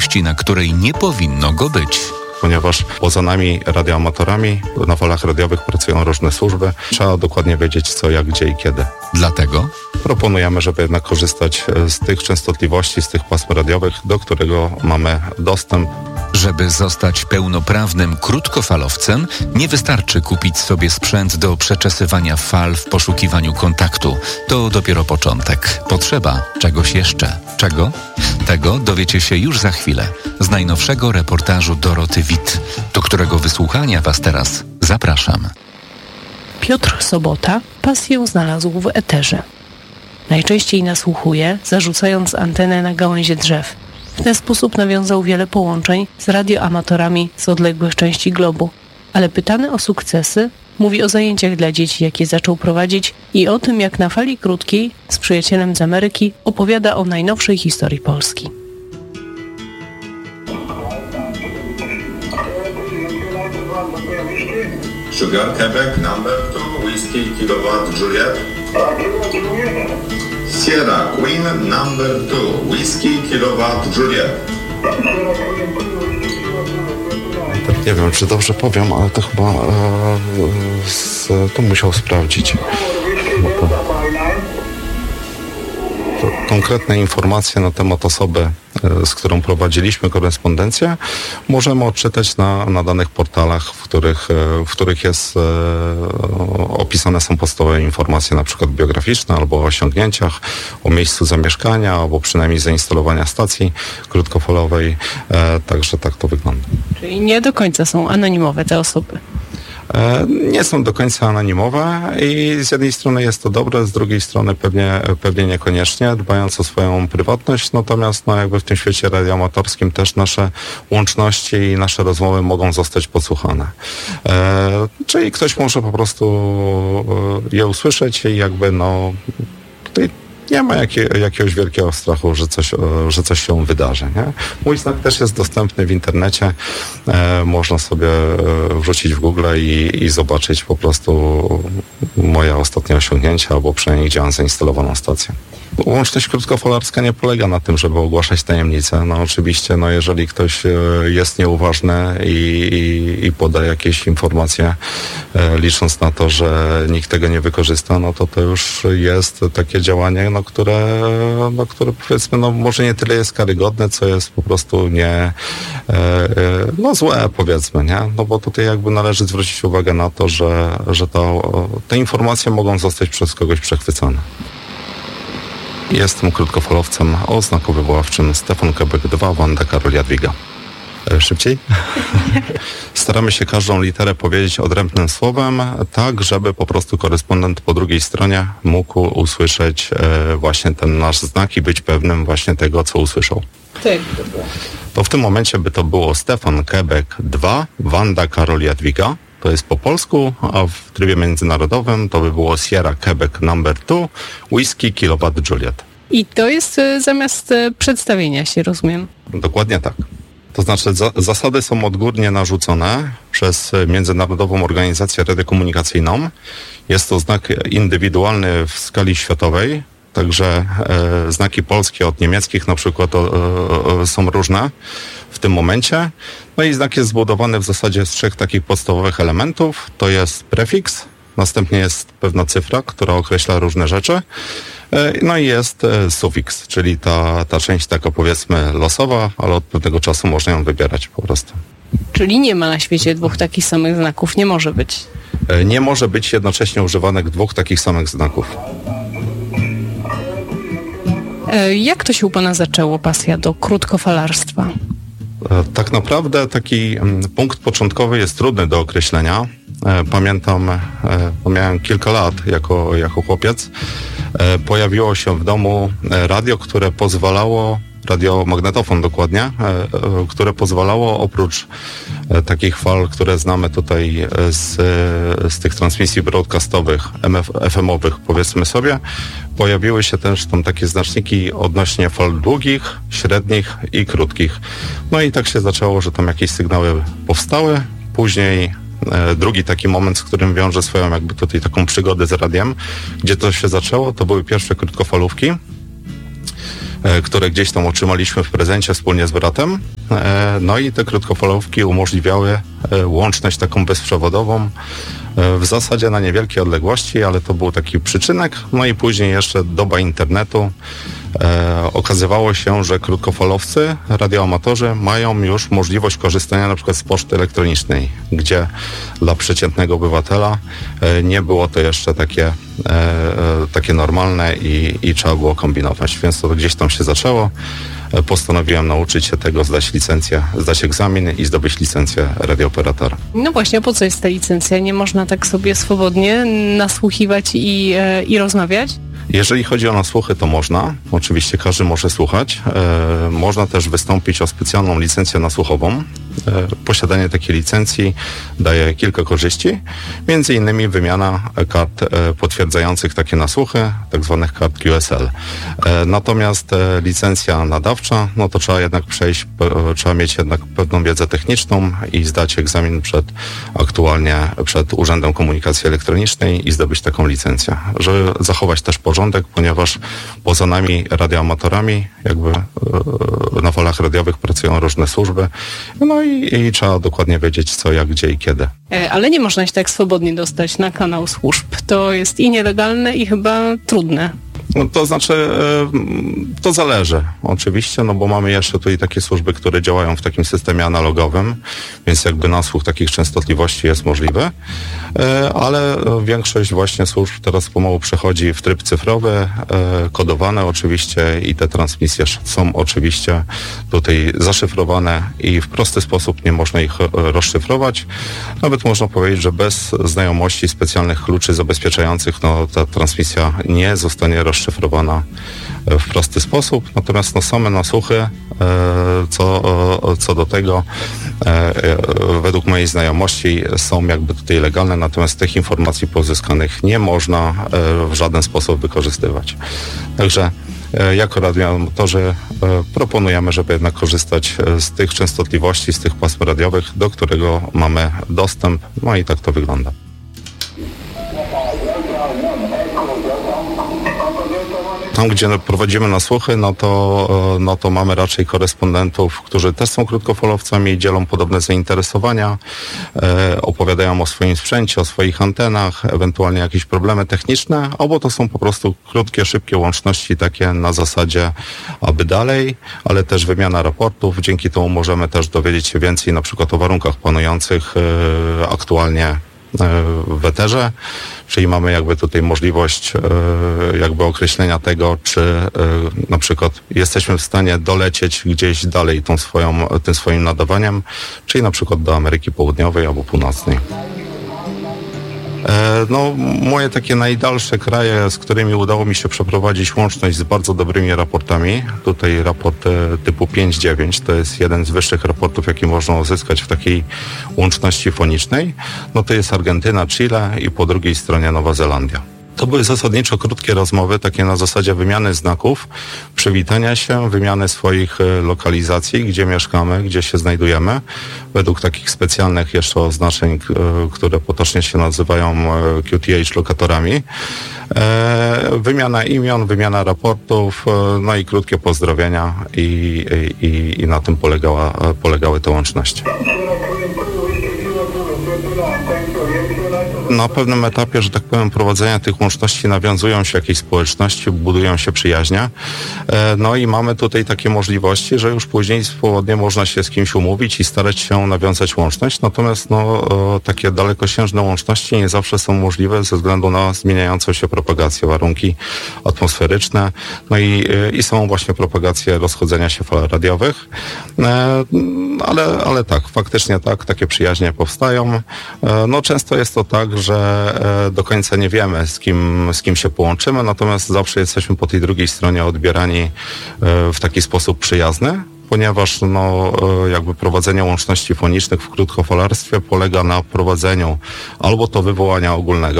częstotliwości, na której nie powinno go być. Ponieważ poza nami radioamatorami na falach radiowych pracują różne służby. Trzeba dokładnie wiedzieć co, jak, gdzie i kiedy. Dlatego proponujemy, żeby jednak korzystać z tych częstotliwości, z tych pasm radiowych, do którego mamy dostęp. Żeby zostać pełnoprawnym krótkofalowcem, nie wystarczy kupić sobie sprzęt do przeczesywania fal w poszukiwaniu kontaktu. To dopiero początek. Potrzeba czegoś jeszcze. Czego? Tego dowiecie się już za chwilę z najnowszego reportażu Doroty Witt, do którego wysłuchania Was teraz zapraszam. Piotr Sobota pasję znalazł w eterze. Najczęściej nasłuchuje, zarzucając antenę na gałęzie drzew. W ten sposób nawiązał wiele połączeń z radioamatorami z odległych części globu. Ale pytany o sukcesy, mówi o zajęciach dla dzieci, jakie zaczął prowadzić i o tym, jak na fali krótkiej z przyjacielem z Ameryki opowiada o najnowszej historii Polski. Sugar Quebec number 2 Whiskey Kilowatt Juliet. Sierra Queen number 2 Whiskey Kilowatt Juliet. Nie wiem, czy dobrze powiem, ale to chyba to musiał sprawdzić. Konkretne informacje na temat osoby, z którą prowadziliśmy korespondencję, możemy odczytać na danych portalach, w których opisane są podstawowe informacje, na przykład biograficzne, albo o osiągnięciach, o miejscu zamieszkania, albo przynajmniej zainstalowania stacji krótkofalowej. Także tak to wygląda. Czyli nie do końca są anonimowe te osoby. Nie są do końca anonimowe i z jednej strony jest to dobre, z drugiej strony pewnie niekoniecznie, dbając o swoją prywatność, natomiast jakby w tym świecie radioamatorskim też nasze łączności i nasze rozmowy mogą zostać podsłuchane. Czyli ktoś może po prostu je usłyszeć i jakby tutaj nie ma jakiegoś wielkiego strachu, że coś się wydarzy. Nie? Mój znak też jest dostępny w internecie. Można sobie wrzucić w Google i zobaczyć po prostu moje ostatnie osiągnięcia, albo przynajmniej gdzie mam zainstalowaną stację. Łączność krótkofalarska nie polega na tym, żeby ogłaszać tajemnice. Oczywiście, jeżeli ktoś jest nieuważny i poda jakieś informacje, licząc na to, że nikt tego nie wykorzysta, to już jest takie działanie, które powiedzmy, może nie tyle jest karygodne, co jest po prostu złe, powiedzmy, nie? Bo tutaj jakby należy zwrócić uwagę na to, że te informacje mogą zostać przez kogoś przechwycone. Jestem krótkofalowcem o znaku wywoławczym Stefan Quebec 2 Wanda Karol Jadwiga. Szybciej? Staramy się każdą literę powiedzieć odrębnym słowem, tak żeby po prostu korespondent po drugiej stronie mógł usłyszeć właśnie ten nasz znak i być pewnym właśnie tego, co usłyszał. Tak. To w tym momencie by to było Stefan Quebec 2 Wanda Karol Jadwiga. To jest po polsku, a w trybie międzynarodowym to by było Sierra Quebec number 2 Whiskey Kilowatt Juliet. I to jest zamiast przedstawienia się, rozumiem? Dokładnie tak. To znaczy zasady są odgórnie narzucone przez Międzynarodową Organizację Radiokomunikacyjną. Jest to znak indywidualny w skali światowej, także znaki polskie od niemieckich na przykład są różne w tym momencie. I znak jest zbudowany w zasadzie z 3 takich podstawowych elementów. To jest prefiks, następnie jest pewna cyfra, która określa różne rzeczy. I jest sufiks, czyli ta część taka powiedzmy losowa, ale od pewnego czasu można ją wybierać po prostu. Czyli nie ma na świecie 2 takich samych znaków, nie może być. Nie może być jednocześnie używanych 2 takich samych znaków. Jak to się u Pana zaczęło, pasja do krótkofalarstwa? Tak naprawdę taki punkt początkowy jest trudny do określenia. Pamiętam, miałem kilka lat jako chłopiec. Pojawiło się w domu radio, które pozwalało, radiomagnetofon dokładnie, które pozwalało oprócz takich fal, które znamy tutaj z tych transmisji broadcastowych, FM-owych, powiedzmy sobie, pojawiły się też tam takie znaczniki odnośnie fal długich, średnich i krótkich. I tak się zaczęło, że tam jakieś sygnały powstały. Później drugi taki moment, z którym wiąże swoją jakby tutaj taką przygodę z radiem, gdzie to się zaczęło, to były pierwsze krótkofalówki, które gdzieś tam otrzymaliśmy w prezencie wspólnie z bratem. No i te krótkofalówki umożliwiały łączność taką bezprzewodową, w zasadzie na niewielkie odległości, ale to był taki przyczynek. No i później jeszcze doba internetu. Okazywało się, że krótkofalowcy, radioamatorzy mają już możliwość korzystania na przykład z poczty elektronicznej, gdzie dla przeciętnego obywatela nie było to jeszcze takie normalne i trzeba było kombinować, więc to gdzieś tam się zaczęło. Postanowiłem nauczyć się tego, zdać egzamin i zdobyć licencję radiooperatora. No właśnie, a po co jest ta licencja? Nie można tak sobie swobodnie nasłuchiwać i rozmawiać? Jeżeli chodzi o nasłuchy, to można. Oczywiście każdy może słuchać. Można też wystąpić o specjalną licencję nasłuchową. Posiadanie takiej licencji daje kilka korzyści, między innymi wymiana kart potwierdzających takie nasłuchy, tak zwanych kart QSL. Natomiast licencja nadawcza, no to trzeba mieć jednak pewną wiedzę techniczną i zdać egzamin przed Urzędem Komunikacji Elektronicznej i zdobyć taką licencję, żeby zachować też porządek, ponieważ poza nami radioamatorami jakby na falach radiowych pracują różne służby, no i trzeba dokładnie wiedzieć co, jak, gdzie i kiedy. Ale nie można się tak swobodnie dostać na kanał służb. To jest i nielegalne, i chyba trudne. No, to znaczy, to zależy oczywiście, no bo mamy jeszcze tutaj takie służby, które działają w takim systemie analogowym, więc jakby nasłuch takich częstotliwości jest możliwy, ale większość właśnie służb teraz pomału przechodzi w tryb cyfrowy, kodowane oczywiście i te transmisje są oczywiście tutaj zaszyfrowane i w prosty sposób nie można ich rozszyfrować. Nawet można powiedzieć, że bez znajomości specjalnych kluczy zabezpieczających, no ta transmisja nie zostanie rozszyfrowana w prosty sposób. Natomiast no, same nasłuchy, co do tego, według mojej znajomości są jakby tutaj legalne, natomiast tych informacji pozyskanych nie można w żaden sposób wykorzystywać. Także jako radioamatorzy proponujemy, żeby jednak korzystać z tych częstotliwości, z tych pasm radiowych, do którego mamy dostęp, no i tak to wygląda. Tam, gdzie prowadzimy nasłuchy, no to mamy raczej korespondentów, którzy też są krótkofalowcami i dzielą podobne zainteresowania, opowiadają o swoim sprzęcie, o swoich antenach, ewentualnie jakieś problemy techniczne, albo to są po prostu krótkie, szybkie łączności takie na zasadzie aby dalej, ale też wymiana raportów. Dzięki temu możemy też dowiedzieć się więcej na przykład o warunkach panujących aktualnie w eterze, czyli mamy jakby tutaj możliwość jakby określenia tego, czy na przykład jesteśmy w stanie dolecieć gdzieś dalej tym swoim nadawaniem, czyli na przykład do Ameryki Południowej albo Północnej. No, moje takie najdalsze kraje, z którymi udało mi się przeprowadzić łączność z bardzo dobrymi raportami. Tutaj raport typu 5.9 to jest jeden z wyższych raportów, jaki można uzyskać w takiej łączności fonicznej. No to jest Argentyna, Chile i po drugiej stronie Nowa Zelandia. To były zasadniczo krótkie rozmowy, takie na zasadzie wymiany znaków, przywitania się, wymiany swoich lokalizacji, gdzie mieszkamy, gdzie się znajdujemy, według takich specjalnych jeszcze oznaczeń, które potocznie się nazywają QTH lokatorami. Wymiana imion, wymiana raportów, no i krótkie pozdrowienia i na tym polegały te łączności. Na pewnym etapie, że tak powiem, prowadzenia tych łączności nawiązują się jakieś społeczności, budują się przyjaźnie. No i mamy tutaj takie możliwości, że już później swobodnie można się z kimś umówić i starać się nawiązać łączność. Natomiast takie dalekosiężne łączności nie zawsze są możliwe ze względu na zmieniającą się propagację, warunki atmosferyczne. No i są właśnie propagacje rozchodzenia się fal radiowych. Ale tak, faktycznie tak, takie przyjaźnie powstają. No często jest to tak, że do końca nie wiemy, z kim się połączymy, natomiast zawsze jesteśmy po tej drugiej stronie odbierani w taki sposób przyjazny, ponieważ jakby prowadzenie łączności fonicznych w krótkofalarstwie polega na prowadzeniu albo to wywołania ogólnego,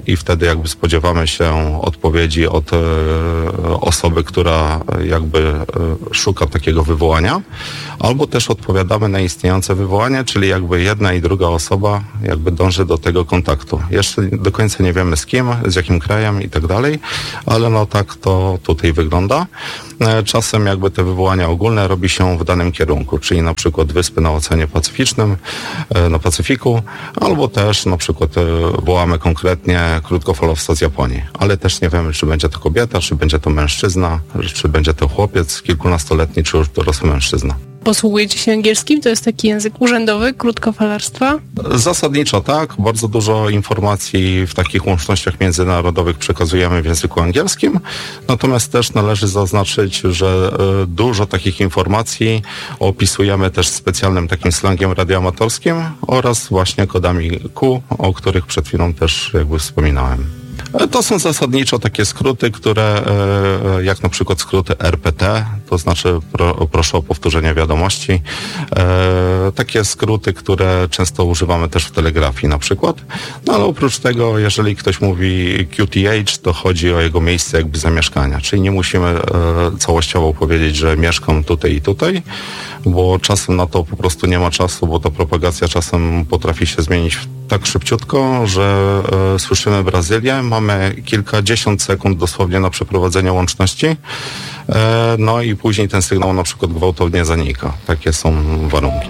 i wtedy jakby spodziewamy się odpowiedzi od osoby, która jakby szuka takiego wywołania, albo też odpowiadamy na istniejące wywołanie, czyli jakby jedna i druga osoba jakby dąży do tego kontaktu. Jeszcze do końca nie wiemy z kim, z jakim krajem i tak dalej, ale no tak to tutaj wygląda. Czasem jakby te wywołania ogólne robi się w danym kierunku, czyli na przykład wyspy na Oceanie Pacyficznym, na Pacyfiku, albo też na przykład wołamy konkretnie krótkofalowca z Japonii, ale też nie wiemy, czy będzie to kobieta, czy będzie to mężczyzna, czy będzie to chłopiec kilkunastoletni, czy już dorosły mężczyzna. Posługujecie się angielskim? To jest taki język urzędowy krótkofalarstwa? Zasadniczo tak. Bardzo dużo informacji w takich łącznościach międzynarodowych przekazujemy w języku angielskim. Natomiast też należy zaznaczyć, że dużo takich informacji opisujemy też specjalnym takim slangiem radioamatorskim oraz właśnie kodami Q, o których przed chwilą też jakby wspominałem. To są zasadniczo takie skróty, które, jak na przykład skróty RPT, to znaczy proszę o powtórzenie wiadomości. Takie skróty, które często używamy też w telegrafii na przykład. No ale oprócz tego, jeżeli ktoś mówi QTH, to chodzi o jego miejsce jakby zamieszkania. Czyli nie musimy całościowo powiedzieć, że mieszkam tutaj i tutaj, bo czasem na to po prostu nie ma czasu, bo ta propagacja czasem potrafi się zmienić tak szybciutko, że słyszymy Brazylię, mamy kilkadziesiąt sekund dosłownie na przeprowadzenie łączności, no i później ten sygnał na przykład gwałtownie zanika. Takie są warunki.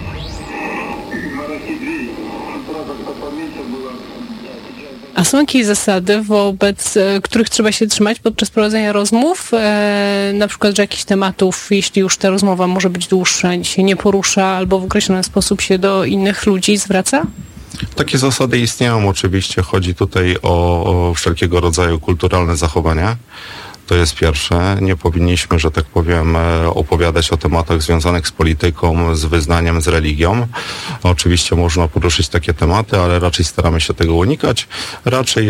A są jakieś zasady, wobec których trzeba się trzymać podczas prowadzenia rozmów? Na przykład, że jakichś tematów, jeśli już ta rozmowa może być dłuższa, się nie porusza albo w określony sposób się do innych ludzi zwraca? Takie zasady istnieją oczywiście. Chodzi tutaj o wszelkiego rodzaju kulturalne zachowania. To jest pierwsze. Nie powinniśmy, że tak powiem, opowiadać o tematach związanych z polityką, z wyznaniem, z religią. Oczywiście można poruszyć takie tematy, ale raczej staramy się tego unikać. Raczej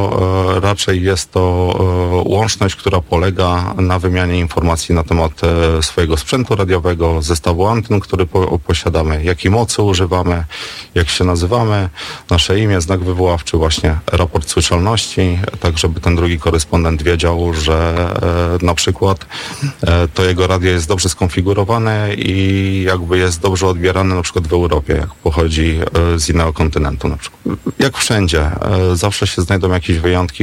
jest to łączność, która polega na wymianie informacji na temat swojego sprzętu radiowego, zestawu anten, który posiadamy, jakiej mocy używamy, jak się nazywamy, nasze imię, znak wywoławczy, właśnie raport słyszalności, tak żeby ten drugi korespondent wiedział, że na przykład to jego radio jest dobrze skonfigurowane i jakby jest dobrze odbierane na przykład w Europie, jak pochodzi z innego kontynentu na przykład. Jak wszędzie, zawsze się znajdą jakieś wyjątki,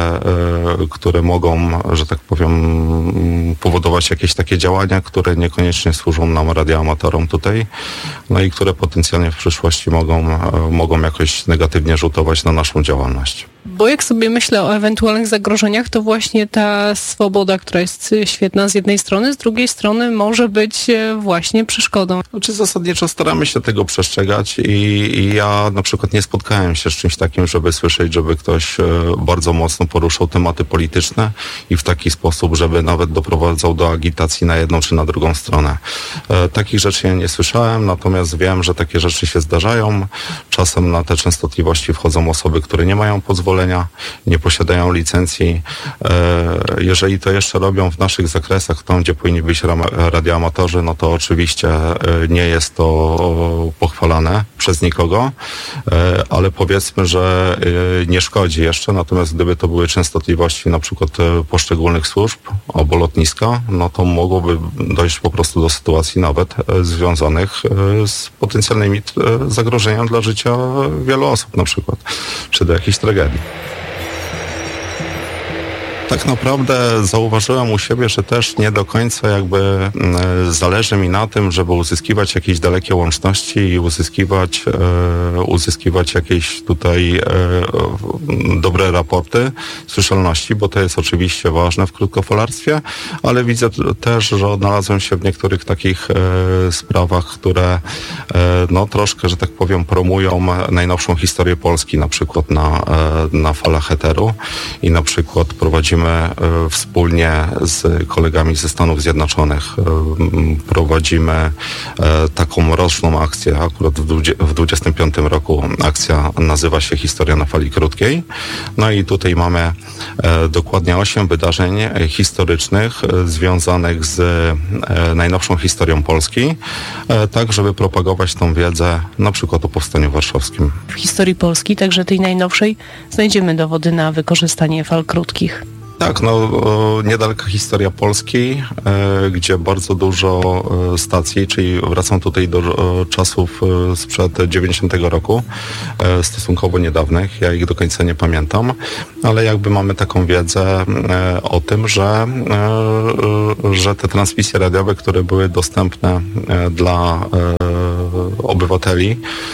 które mogą, że tak powiem, powodować jakieś takie działania, które niekoniecznie służą nam radioamatorom tutaj, no i które potencjalnie w przyszłości mogą jakoś negatywnie rzutować na naszą działalność. Bo jak sobie myślę o ewentualnych zagrożeniach, to właśnie ta swoboda, która jest świetna z jednej strony, z drugiej strony może być właśnie przeszkodą. Znaczy zasadniczo staramy się tego przestrzegać i ja na przykład nie spotkałem się z czymś takim, żeby słyszeć, żeby ktoś bardzo mocno poruszał tematy polityczne i w taki sposób, żeby nawet doprowadzał do agitacji na jedną czy na drugą stronę. Takich rzeczy ja nie słyszałem, natomiast wiem, że takie rzeczy się zdarzają. Czasem na te częstotliwości wchodzą osoby, które nie mają pozwolenia, nie posiadają licencji. Jeżeli to jeszcze robią w naszych zakresach, tam gdzie powinni być radioamatorzy, no to oczywiście nie jest to pochwalane przez nikogo, ale powiedzmy, że nie szkodzi jeszcze, natomiast gdyby to były częstotliwości na przykład poszczególnych służb albo lotniska, no to mogłoby dojść po prostu do sytuacji nawet związanych z potencjalnymi zagrożeniami dla życia wielu osób na przykład, czy do jakiejś tragedii. Tak naprawdę zauważyłem u siebie, że też nie do końca jakby zależy mi na tym, żeby uzyskiwać jakieś dalekie łączności i uzyskiwać jakieś tutaj dobre raporty słyszalności, bo to jest oczywiście ważne w krótkofalarstwie, ale widzę też, że odnalazłem się w niektórych takich sprawach, które no troszkę, że tak powiem, promują najnowszą historię Polski, na przykład na falach eteru i na przykład prowadzimy prowadzimy wspólnie z kolegami ze Stanów Zjednoczonych. Prowadzimy taką roczną akcję. Akurat w 25 roku akcja nazywa się Historia na fali krótkiej. No i tutaj mamy dokładnie 8 wydarzeń historycznych związanych z najnowszą historią Polski, tak żeby propagować tą wiedzę na przykład o Powstaniu Warszawskim. W historii Polski, także tej najnowszej, znajdziemy dowody na wykorzystanie fal krótkich. Tak, niedaleka historia Polski, gdzie bardzo dużo stacji, czyli wracam tutaj do czasów sprzed 90 roku, stosunkowo niedawnych, ja ich do końca nie pamiętam, ale jakby mamy taką wiedzę o tym, że te transmisje radiowe, które były dostępne dla obywateli,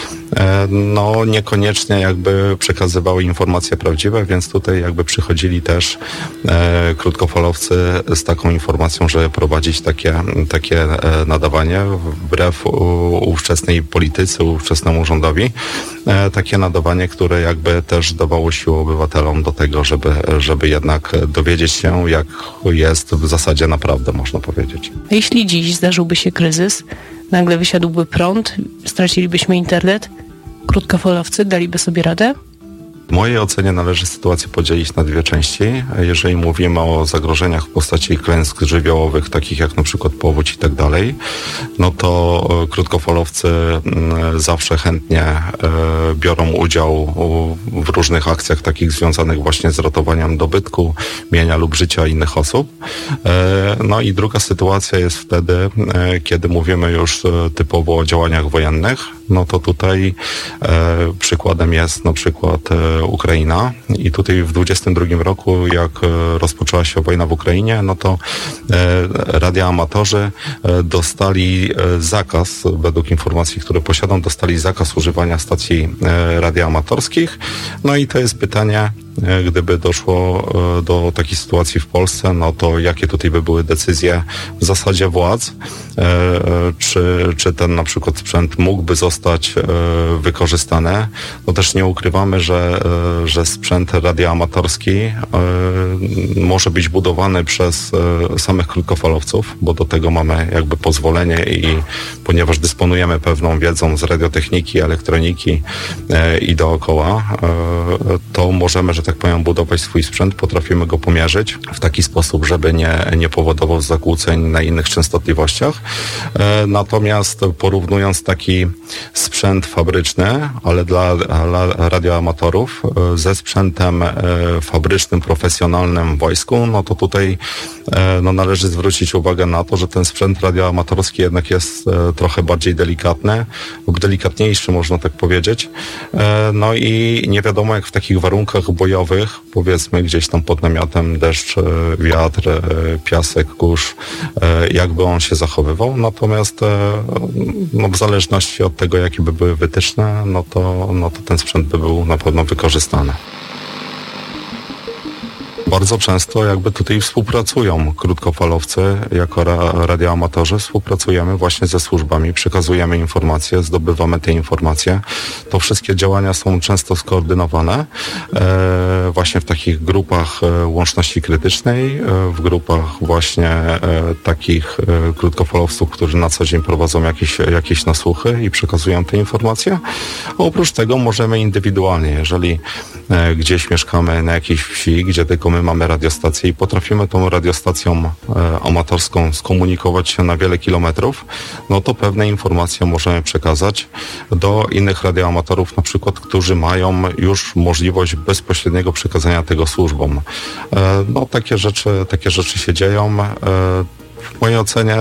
niekoniecznie jakby przekazywały informacje prawdziwe, więc tutaj jakby przychodzili też krótkofalowcy z taką informacją, że prowadzić takie nadawanie wbrew ówczesnej polityce, ówczesnemu rządowi, takie nadawanie, które jakby też dawało siłę obywatelom do tego, żeby jednak dowiedzieć się, jak jest w zasadzie naprawdę, można powiedzieć. A jeśli dziś zdarzyłby się kryzys, nagle wysiadłby prąd, stracilibyśmy internet, krótkofalowcy daliby sobie radę? W mojej ocenie należy sytuację podzielić na dwie części. Jeżeli mówimy o zagrożeniach w postaci klęsk żywiołowych, takich jak na przykład powódź i tak dalej, to krótkofalowcy zawsze chętnie biorą udział w różnych akcjach takich związanych właśnie z ratowaniem dobytku, mienia lub życia innych osób. I druga sytuacja jest wtedy, kiedy mówimy już typowo o działaniach wojennych, to tutaj przykładem jest na przykład Ukraina i tutaj w 22 roku, jak rozpoczęła się wojna w Ukrainie, to radioamatorzy dostali zakaz, według informacji, które posiadam, dostali zakaz używania stacji radioamatorskich. I to jest pytanie, gdyby doszło do takiej sytuacji w Polsce, to jakie tutaj by były decyzje w zasadzie władz, czy ten na przykład sprzęt mógłby zostać wykorzystany. Też nie ukrywamy, że sprzęt radioamatorski może być budowany przez samych krótkofalowców, bo do tego mamy jakby pozwolenie i ponieważ dysponujemy pewną wiedzą z radiotechniki, elektroniki i dookoła, to możemy, że tak powiem, budować swój sprzęt, potrafimy go pomierzyć w taki sposób, żeby nie powodował zakłóceń na innych częstotliwościach. Natomiast porównując taki sprzęt fabryczny, ale dla radioamatorów ze sprzętem fabrycznym, profesjonalnym w wojsku, to tutaj należy zwrócić uwagę na to, że ten sprzęt radioamatorski jednak jest trochę bardziej delikatny lub delikatniejszy, można tak powiedzieć. I nie wiadomo, jak w takich warunkach bojowych, powiedzmy gdzieś tam pod namiotem, deszcz, wiatr, piasek, kurz, jakby on się zachowywał. Natomiast w zależności od tego, jakie by były wytyczne, to ten sprzęt by był na pewno wykorzystany. Bardzo często jakby tutaj współpracują krótkofalowcy jako radioamatorzy, współpracujemy właśnie ze służbami, przekazujemy informacje, zdobywamy te informacje. To wszystkie działania są często skoordynowane właśnie w takich grupach łączności krytycznej, w grupach właśnie takich krótkofalowców, którzy na co dzień prowadzą jakieś nasłuchy i przekazują te informacje. Oprócz tego możemy indywidualnie, jeżeli gdzieś mieszkamy na jakiejś wsi, gdzie tylko my mamy radiostację i potrafimy tą radiostacją amatorską skomunikować się na wiele kilometrów, to pewne informacje możemy przekazać do innych radioamatorów, na przykład, którzy mają już możliwość bezpośredniego przekazania tego służbom. Takie rzeczy się dzieją. W mojej ocenie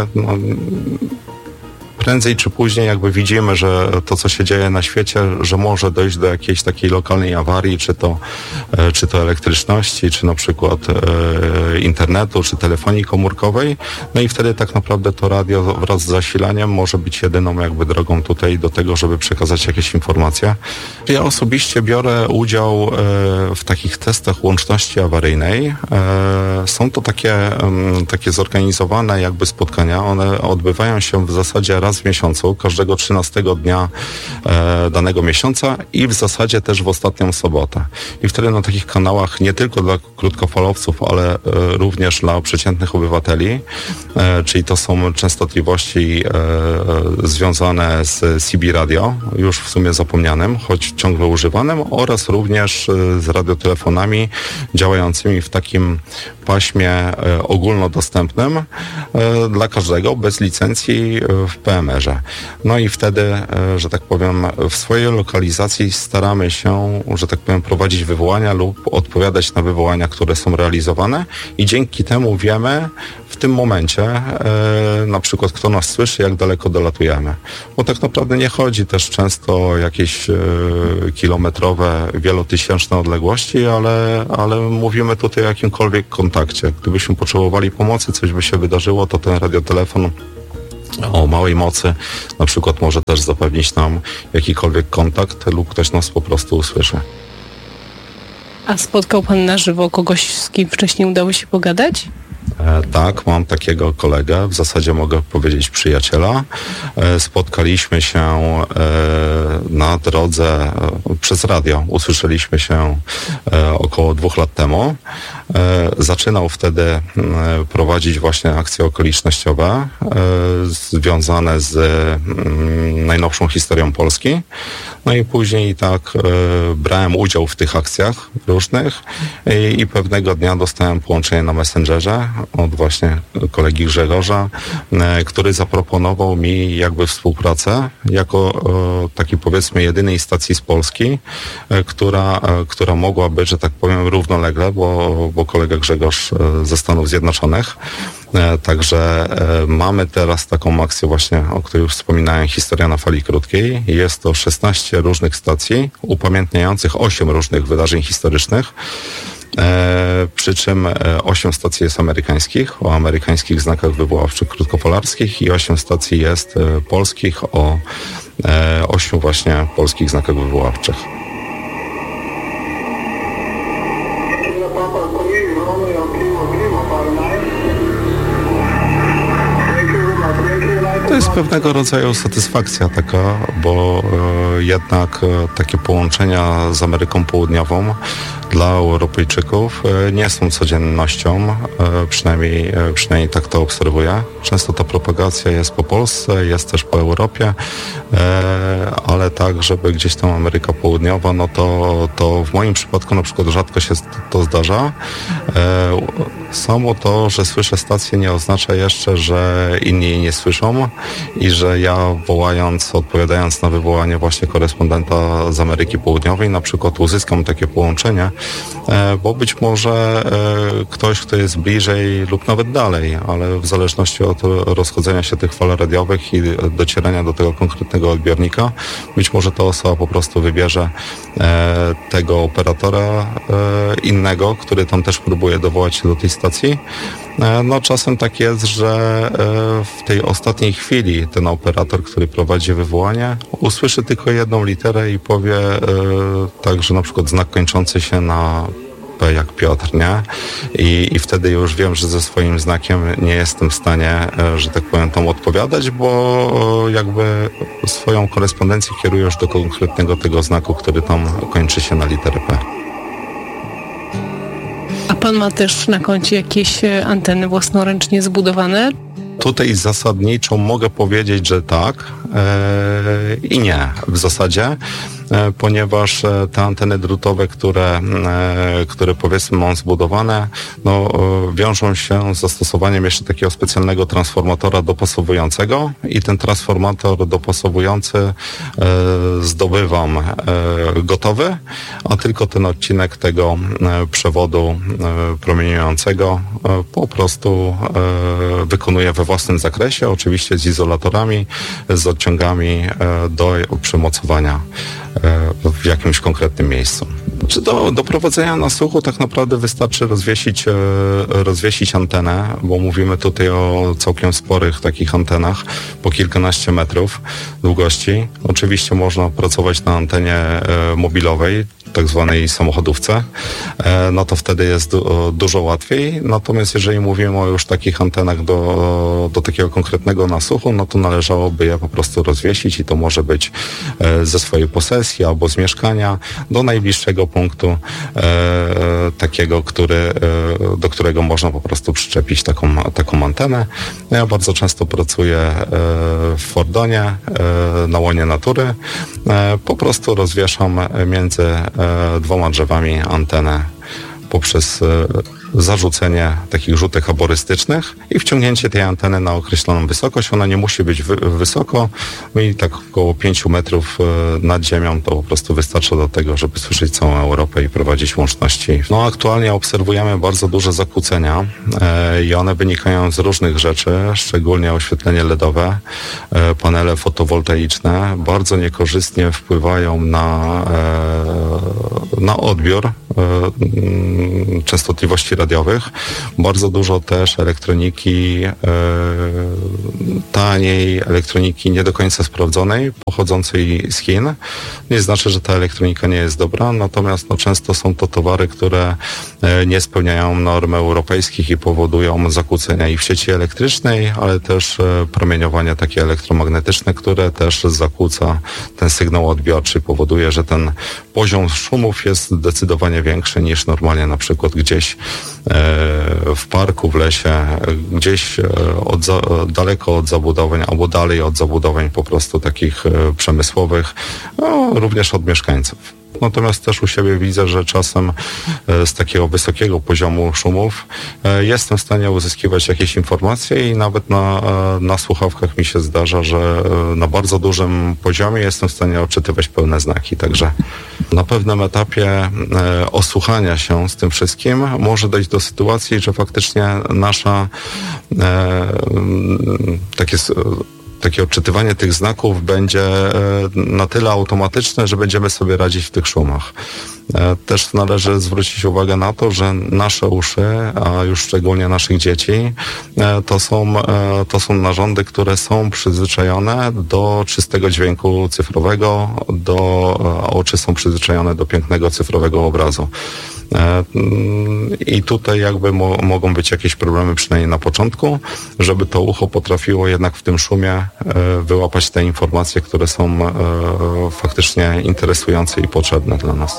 prędzej czy później jakby widzimy, że to, co się dzieje na świecie, że może dojść do jakiejś takiej lokalnej awarii, czy to elektryczności, czy na przykład internetu, czy telefonii komórkowej. I wtedy tak naprawdę to radio wraz z zasilaniem może być jedyną jakby drogą tutaj do tego, żeby przekazać jakieś informacje. Ja osobiście biorę udział w takich testach łączności awaryjnej. Są to takie zorganizowane jakby spotkania. One odbywają się w zasadzie raz w miesiącu, każdego 13 dnia danego miesiąca i w zasadzie też w ostatnią sobotę. I wtedy na takich kanałach nie tylko dla krótkofalowców, ale również dla przeciętnych obywateli, czyli to są częstotliwości związane z CB Radio, już w sumie zapomnianym, choć ciągle używanym, oraz również z radiotelefonami działającymi w takim paśmie ogólnodostępnym dla każdego, bez licencji w PMR-ze. No i wtedy, że tak powiem, w swojej lokalizacji staramy się, że tak powiem, prowadzić wywołania lub odpowiadać na wywołania, które są realizowane i dzięki temu wiemy w tym momencie na przykład kto nas słyszy, jak daleko dolatujemy. Bo tak naprawdę nie chodzi też często o jakieś kilometrowe, wielotysięczne odległości, ale mówimy tutaj o jakimkolwiek kontakcie. Gdybyśmy potrzebowali pomocy, coś by się wydarzyło, to ten radiotelefon o małej mocy na przykład może też zapewnić nam jakikolwiek kontakt lub ktoś nas po prostu usłyszy. A spotkał pan na żywo kogoś, z kim wcześniej udało się pogadać? Tak, mam takiego kolegę, w zasadzie mogę powiedzieć przyjaciela. Spotkaliśmy się na drodze przez radio. Usłyszeliśmy się około 2 lat temu. Zaczynał wtedy prowadzić właśnie akcje okolicznościowe związane z najnowszą historią Polski. No i później tak brałem udział w tych akcjach różnych i pewnego dnia dostałem połączenie na Messengerze od właśnie kolegi Grzegorza, który zaproponował mi jakby współpracę jako takiej powiedzmy jedynej stacji z Polski, która mogłaby, że tak powiem, równolegle, bo kolega Grzegorz ze Stanów Zjednoczonych. Także mamy teraz taką akcję właśnie, o której już wspominałem, Historia na fali krótkiej. Jest to 16 różnych stacji upamiętniających 8 różnych wydarzeń historycznych. Przy czym 8 stacji jest amerykańskich, o amerykańskich znakach wywoławczych krótkofalarskich i 8 stacji jest polskich o 8 właśnie polskich znakach wywoławczych. To jest pewnego rodzaju satysfakcja taka, bo jednak takie połączenia z Ameryką Południową dla Europejczyków nie są codziennością, przynajmniej tak to obserwuję. Często ta propagacja jest po Polsce, jest też po Europie, ale tak, żeby gdzieś tam Ameryka Południowa, no to w moim przypadku na przykład rzadko się to zdarza. Samo to, że słyszę stację, nie oznacza jeszcze, że inni jej nie słyszą i że ja odpowiadając na wywołanie właśnie korespondenta z Ameryki Południowej, na przykład uzyskam takie połączenie, bo być może ktoś, kto jest bliżej lub nawet dalej, ale w zależności od rozchodzenia się tych fal radiowych i docierania do tego konkretnego odbiornika, być może ta osoba po prostu wybierze tego operatora innego, który tam też próbuje dowołać się do tej stacji. No czasem tak jest, że w tej ostatniej chwili ten operator, który prowadzi wywołanie, usłyszy tylko jedną literę i powie tak, że na przykład znak kończący się na P jak Piotr, nie? I wtedy już wiem, że ze swoim znakiem nie jestem w stanie, że tak powiem, tam odpowiadać, bo jakby swoją korespondencję kierujesz do konkretnego tego znaku, który tam kończy się na literę P. A pan ma też na koncie jakieś anteny własnoręcznie zbudowane? Tutaj zasadniczo mogę powiedzieć, że tak i nie w zasadzie, ponieważ te anteny drutowe, które powiedzmy mam zbudowane, no, wiążą się z zastosowaniem jeszcze takiego specjalnego transformatora dopasowującego i ten transformator dopasowujący zdobywam gotowy, a tylko ten odcinek tego przewodu promieniującego po prostu wykonuję we własnym zakresie, oczywiście z izolatorami, z odciągami do przymocowania w jakimś konkretnym miejscu. Czy do prowadzenia nasłuchu tak naprawdę wystarczy rozwiesić antenę, bo mówimy tutaj o całkiem sporych takich antenach, po kilkanaście metrów długości. Oczywiście można pracować na antenie mobilowej, tak zwanej samochodówce, no to wtedy jest dużo łatwiej. Natomiast jeżeli mówimy o już takich antenach do takiego konkretnego nasłuchu, no to należałoby je po prostu rozwiesić i to może być ze swojej posesji albo z mieszkania do najbliższego punktu takiego, do którego można po prostu przyczepić taką antenę. Ja bardzo często pracuję w Fordonie, na łonie natury. Po prostu rozwieszam między dwoma drzewami antenę poprzez zarzucenie takich rzutek aborystycznych i wciągnięcie tej anteny na określoną wysokość. Ona nie musi być wysoko i tak około 5 metrów nad ziemią to po prostu wystarcza do tego, żeby słyszeć całą Europę i prowadzić łączności. No aktualnie obserwujemy bardzo duże zakłócenia i one wynikają z różnych rzeczy, szczególnie oświetlenie LEDowe, panele fotowoltaiczne bardzo niekorzystnie wpływają na odbiór częstotliwości radiowych. Bardzo dużo też elektroniki taniej, elektroniki nie do końca sprawdzonej, pochodzącej z Chin. Nie znaczy, że ta elektronika nie jest dobra, natomiast często są to towary, które nie spełniają norm europejskich i powodują zakłócenia i w sieci elektrycznej, ale też promieniowanie takie elektromagnetyczne, które też zakłóca ten sygnał odbiorczy, powoduje, że ten poziom szumów jest zdecydowanie większy niż normalnie na przykład gdzieś w parku, w lesie, gdzieś daleko od zabudowań albo dalej od zabudowań po prostu takich przemysłowych, no, również od mieszkańców. Natomiast też u siebie widzę, że czasem z takiego wysokiego poziomu szumów jestem w stanie uzyskiwać jakieś informacje i nawet na słuchawkach mi się zdarza, że na bardzo dużym poziomie jestem w stanie odczytywać pełne znaki. Także na pewnym etapie osłuchania się z tym wszystkim może dojść do sytuacji, że faktycznie nasze takie odczytywanie tych znaków będzie na tyle automatyczne, że będziemy sobie radzić w tych szumach. Też należy zwrócić uwagę na to, że nasze uszy, a już szczególnie naszych dzieci, to są narządy, które są przyzwyczajone do czystego dźwięku cyfrowego, a oczy są przyzwyczajone do pięknego cyfrowego obrazu. I tutaj jakby mogą być jakieś problemy, przynajmniej na początku, żeby to ucho potrafiło jednak w tym szumie wyłapać te informacje, które są faktycznie interesujące i potrzebne dla nas.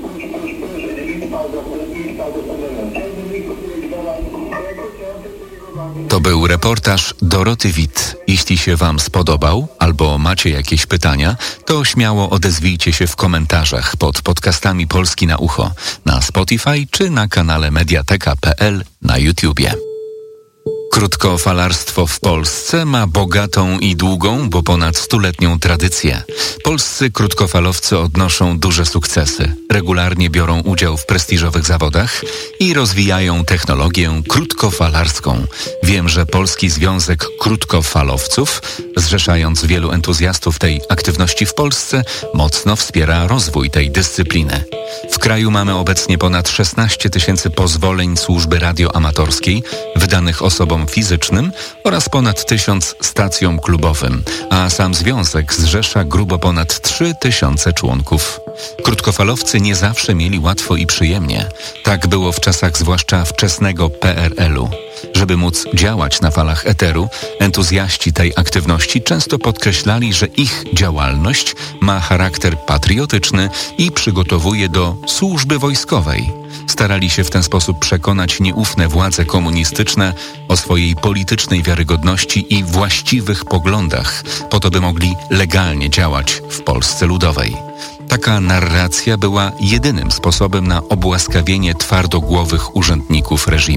To był reportaż Doroty Witt. Jeśli się Wam spodobał albo macie jakieś pytania, to śmiało odezwijcie się w komentarzach pod podcastami Polski na Ucho na Spotify czy na kanale mediateka.pl na YouTubie. Krótkofalarstwo w Polsce ma bogatą i długą, bo ponad 100-letnią tradycję. Polscy krótkofalowcy odnoszą duże sukcesy, regularnie biorą udział w prestiżowych zawodach i rozwijają technologię krótkofalarską. Wiem, że Polski Związek Krótkofalowców, zrzeszając wielu entuzjastów tej aktywności w Polsce, mocno wspiera rozwój tej dyscypliny. W kraju mamy obecnie ponad 16 000 pozwoleń służby radioamatorskiej wydanych osobom fizycznym oraz ponad 1000 stacjom klubowym, a sam związek zrzesza grubo ponad 3000 członków. Krótkofalowcy nie zawsze mieli łatwo i przyjemnie. Tak było w czasach zwłaszcza wczesnego PRL-u. Żeby móc działać na falach eteru, entuzjaści tej aktywności często podkreślali, że ich działalność ma charakter patriotyczny i przygotowuje do służby wojskowej. Starali się w ten sposób przekonać nieufne władze komunistyczne o swojej politycznej wiarygodności i właściwych poglądach, po to by mogli legalnie działać w Polsce Ludowej. Taka narracja była jedynym sposobem na obłaskawienie twardogłowych urzędników reżimu.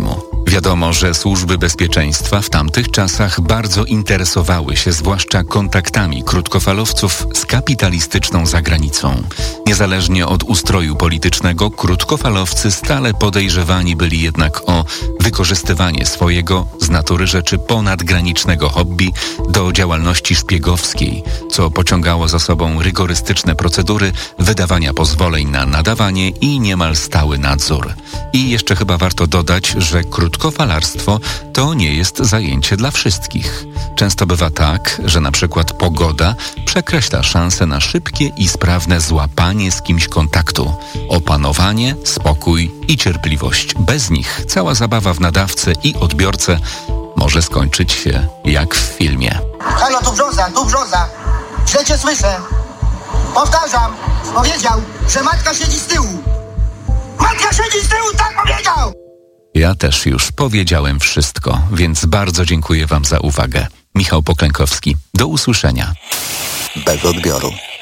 Wiadomo, że służby bezpieczeństwa w tamtych czasach bardzo interesowały się zwłaszcza kontaktami krótkofalowców z kapitalistyczną zagranicą. Niezależnie od ustroju politycznego, krótkofalowcy stale podejrzewani byli jednak o wykorzystywanie swojego, z natury rzeczy ponadgranicznego hobby do działalności szpiegowskiej, co pociągało za sobą rygorystyczne procedury wydawania pozwoleń na nadawanie i niemal stały nadzór. I jeszcze chyba warto dodać, że krótkofalarstwo to nie jest zajęcie dla wszystkich. Często bywa tak, że na przykład pogoda przekreśla szanse na szybkie i sprawne złapanie z kimś kontaktu. Opanowanie, spokój i cierpliwość. Bez nich cała zabawa w nadawcę i odbiorcę może skończyć się jak w filmie. Halo, tu brzoza. Źle cię słyszę. Powtarzam, powiedział, że matka siedzi z tyłu. Matka siedzi z tyłu, tak powiedział! Ja też już powiedziałem wszystko, więc bardzo dziękuję Wam za uwagę. Michał Poklękowski. Do usłyszenia. Bez odbioru.